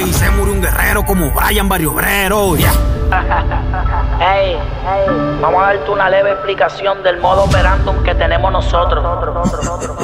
Y se murió un guerrero como Brian Barrio Obrero. Yeah. Hey, vamos a darte una leve explicación del modo operandum que tenemos nosotros.